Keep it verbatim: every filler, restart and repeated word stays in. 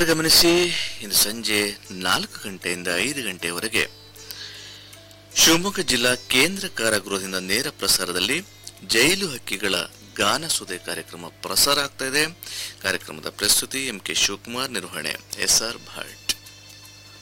ಕೇಳುಗರೆ ಗಮನಿಸಿ, ಇಂದು ಸಂಜೆ ನಾಲ್ಕು ಗಂಟೆಯಿಂದ ಐದು ಗಂಟೆಯವರೆಗೆ ಶಿವಮೊಗ್ಗ ಜಿಲ್ಲಾ ಕೇಂದ್ರ ಕಾರಾಗೃಹದಿಂದ ನೇರ ಪ್ರಸಾರದಲ್ಲಿ ಜೈಲು ಹಕ್ಕಿಗಳ ಗಾನ ಸುದೆ ಕಾರ್ಯಕ್ರಮ ಪ್ರಸಾರ ಆಗ್ತಾ ಇದೆ. ಕಾರ್ಯಕ್ರಮದ ಪ್ರಸ್ತುತಿ ಎಂ ಕೆ ಶಿವಕುಮಾರ್, ನಿರ್ವಹಣೆ ಎಸ್ ಆರ್ ಭಟ್.